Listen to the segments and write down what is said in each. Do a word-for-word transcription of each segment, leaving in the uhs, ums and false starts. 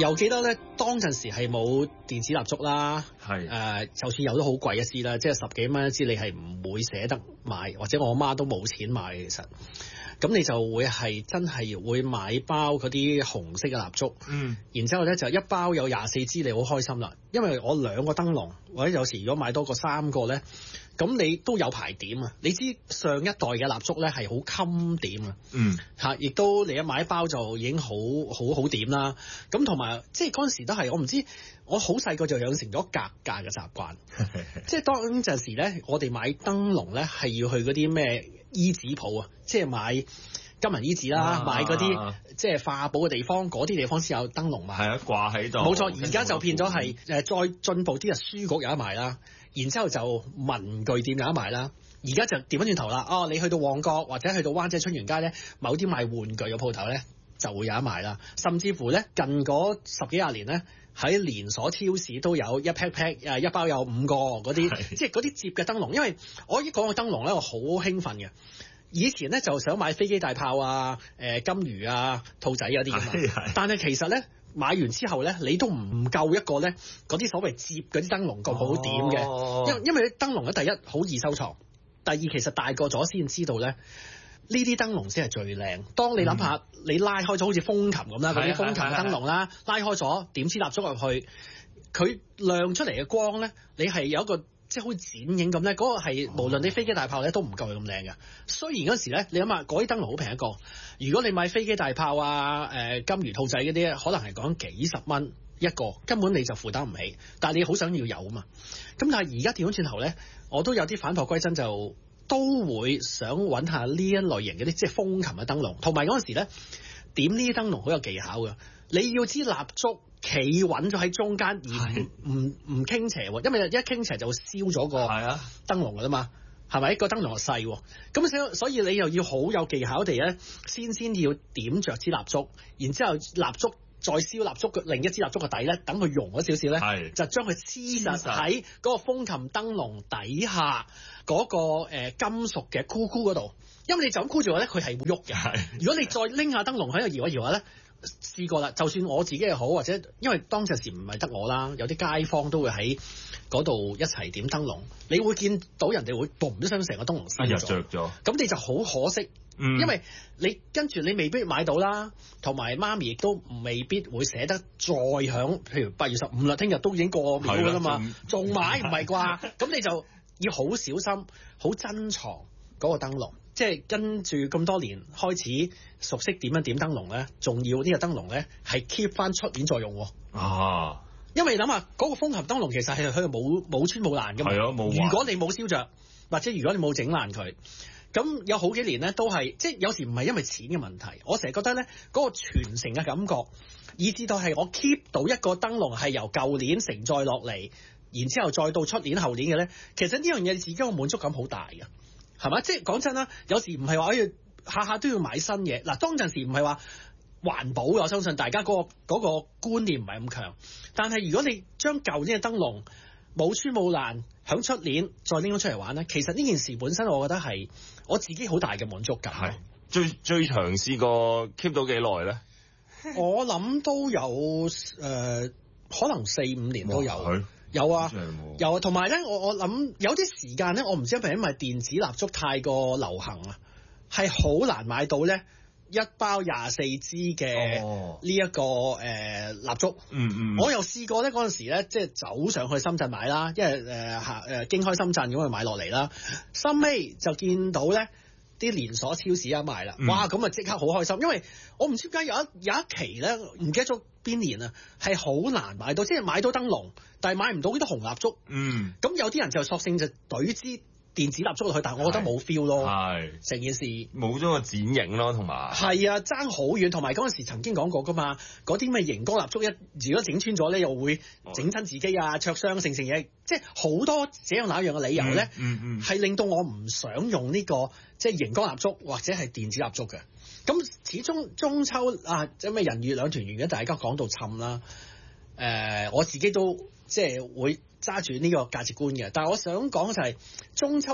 又記得咧，當陣時係冇電子蠟燭啦， 係誒、 呃，就算有都好貴一支啦，即係十幾蚊一支，你係唔會捨得買，或者我媽都冇錢買其實。咁你就會係真係會買包嗰啲紅色嘅蠟燭， 嗯， 然之後咧就一包有廿四支，你好開心啦，因為我兩個燈籠，或者有時如果買多個三個咧，咁你都有排點啊！你知上一代嘅蠟燭咧係好襟點啊， 嗯嚇，亦都你一買一包就已經好好好點啦。咁同埋即係嗰陣時都係我唔知，我好細個就養成咗格價嘅習慣，即係當陣時咧，我哋買燈籠咧係要去嗰啲咩衣紙鋪啊，即係買金銀衣紙啦， 啊、 買嗰啲即係化寶嘅地方，嗰啲地方先有燈籠賣。 係啊，掛喺度。冇錯，而家就變咗係誒再進步啲啊，書局有得賣啦，然之後就文具店有得賣啦。而家就調翻轉頭啦，哦，你去到旺角或者去到灣仔春園街咧，某啲賣玩具嘅鋪頭咧就會有得賣啦。甚至乎咧近嗰十幾廿年咧，喺連鎖超市都有一 pack pack 誒一包有五個嗰啲，即係嗰啲摺嘅燈籠。因為我一講個燈籠咧，我好興奮嘅。以前咧就想買飛機大炮啊、誒、呃、金魚啊、兔仔嗰啲㗎嘛，但係其實咧買完之後咧，你都唔夠一個咧嗰啲所謂摺嗰啲燈籠咁好點嘅，哦、因為因為啲燈籠咧第一好易收藏，第二其實大個咗先知道咧呢啲燈籠先係最靚。當你諗下，嗯、你拉開咗好似風琴咁啦，嗰啲風琴嘅燈籠啦，拉開咗點支蠟燭入去，佢亮出嚟嘅光咧，你係有一個。即係好似剪影咁咧，嗰、那個係無論你飛機大炮咧都唔夠佢咁靚嘅。雖然嗰時咧，你諗下嗰啲燈籠好平一個，如果你買飛機大炮啊、誒、呃、金魚兔仔嗰啲，可能係講幾十蚊一個，根本你就負擔唔起。但係你好想要有啊嘛。咁但係而家調翻轉頭咧，我都有啲返璞歸真，就都會想揾下呢一類型嗰啲即係風琴嘅燈籠，同埋嗰陣時咧點呢啲燈籠好有技巧嘅。你要支蠟燭企穩咗喺中間，而唔唔唔傾斜喎，因為一傾斜就會燒咗個燈籠㗎啦嘛，係咪？個燈籠又細喎，咁所所以你又要好有技巧地咧，先先要點着支蠟燭，然之後蠟燭再燒蠟燭嘅另一支蠟燭嘅底咧，等佢溶咗少少咧，就將佢黐實喺嗰個風琴燈籠底下嗰、嗰個、呃、金屬嘅箍箍嗰度，因為你就咁箍住咧，佢係會喐嘅。如果你再拎下燈籠喺度搖一搖下咧。試過啦，就算我自己又好，或者因為當陣時唔係得我啦，有啲街坊都會喺嗰度一齊點燈籠，你會見到人哋會嘣一聲成個燈籠熄咗，咁、啊、你就好可惜，嗯、因為你跟住你未必買到啦，同埋媽咪亦都未必會捨得再響，譬如八月十五啦，聽日都已經過秒㗎啦嘛，仲買唔係啩？咁你就要好小心，好珍藏嗰個燈籠。即係跟住咁多年開始熟悉點樣點燈籠咧，仲要呢個燈籠咧係 keep 翻出年再用喎。啊！因為諗下嗰個風琴燈籠其實係佢冇冇穿冇爛㗎嘛。係啊，冇。如果你冇燒着，或者如果你冇整爛佢，咁有好幾年咧都係即係有時唔係因為錢嘅問題，我成日覺得咧嗰個傳承嘅感覺，以至到係我 keep 到一個燈籠係由舊年承載落嚟，然之後再到出年後年嘅咧，其實呢樣嘢自己個滿足感好大嘅。係嘛？即係講真啦，有時唔係話要下下都要買新嘢。嗱，當陣時唔係話環保，我相信大家嗰個嗰個觀念唔係咁強。但係如果你將舊年嘅燈籠冇穿冇爛，響出年再拎咗出嚟玩咧，其實呢件事本身我覺得係我自己好大嘅滿足感。係最最長試過 keep 到幾耐咧？ 我諗都有誒、呃，可能四五年都有。有啊，有啊，同埋咧，我我諗有啲時間咧，我唔知係咪因為電子蠟燭太過流行啊，係好難買到咧一包廿四支嘅呢一個誒蠟燭。嗯嗯，我又試過咧嗰陣時咧，即係走上去深圳買啦，因為誒行誒經開深圳咁去買落嚟啦，收尾就見到咧啲連鎖超市啊賣啦，哇！咁啊即刻好開心，因為我唔知點解有一有一期咧，唔記得咗邊年啊，係好難買到，即係買到燈籠，但係買唔到呢啲紅蠟燭。嗯，咁有啲人就索性就懟支電子蠟燭落去，但係我覺得冇 feel 咯。係成件事冇咗個剪影咯，同埋係啊，爭好遠。同埋嗰陣時曾經講過噶嘛，嗰啲咩熒光蠟燭一如果整穿咗咧，又會整親自己啊，灼傷成成嘢，即係好多這樣那樣嘅理由咧，嗯嗯，係、嗯、令到我唔想用呢、這個即係熒光蠟燭或者係電子蠟燭嘅。咁始終中秋啊，即係咩人月兩團圓嘅，大家講到沉啦。誒、呃，我自己都即係會揸住呢個價值觀嘅。但係我想講就係、是、中秋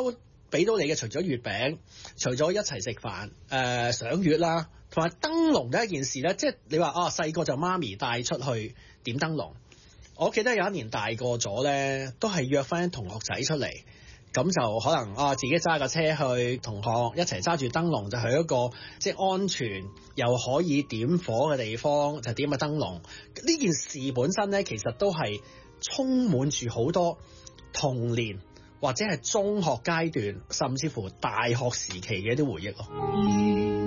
俾到你嘅，除咗月餅，除咗一齊食飯、誒賞月啦，同埋燈籠嘅一件事咧，即係你話啊細個就媽咪帶出去點燈籠。我記得有一年大個咗咧，都係約翻同學仔出嚟，咁就可能啊自己揸架車去，同學一齊揸住燈籠就去一個即係安全又可以點火嘅地方，就點個燈籠。呢件事本身咧，其實都係充滿住好多童年或者係中學階段，甚至乎大學時期嘅一啲回憶咯。